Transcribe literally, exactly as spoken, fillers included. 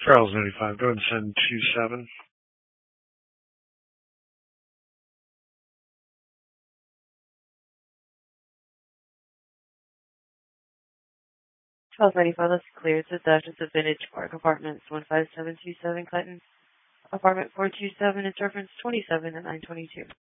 Charles ninety-five. Go ahead and send two seven. Charles ninety-five, let's clear. It's a Dutch. It's a Vintage Park Apartments, one five seven two seven Clinton. Apartment four two seven, it's reference twenty-seven and nine twenty-two.